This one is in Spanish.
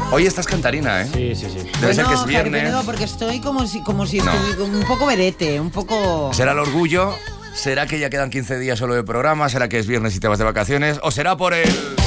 Hoy estás cantarina, ¿eh? Sí. Debe ser que es Javi viernes. Penedo, porque estoy como si No. estuviera un poco vedete, un poco... ¿Será el orgullo? ¿Será que ya quedan 15 días solo de programa? ¿Será que es viernes y te vas de vacaciones? ¿O será por el...?